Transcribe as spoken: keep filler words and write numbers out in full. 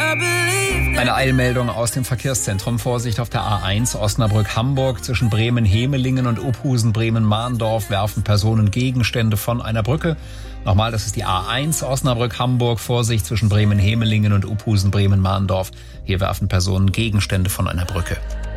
Eine Eilmeldung aus dem Verkehrszentrum. Vorsicht auf der A eins Osnabrück-Hamburg. Zwischen Bremen-Hemelingen und Uphusen-Bremen-Mahndorf werfen Personen Gegenstände von einer Brücke. Nochmal, das ist die A eins Osnabrück-Hamburg. Vorsicht zwischen Bremen-Hemelingen und Uphusen-Bremen-Mahndorf. Hier werfen Personen Gegenstände von einer Brücke.